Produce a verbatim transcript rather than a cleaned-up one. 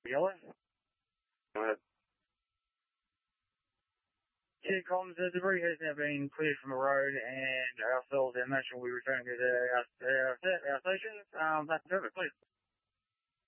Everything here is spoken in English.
Yellow. Go ahead. Yeah, comms, the debris has now been cleared from the road, and ourselves, our nation, will be returning to our, our, our, our stations. Um, that's perfect, please.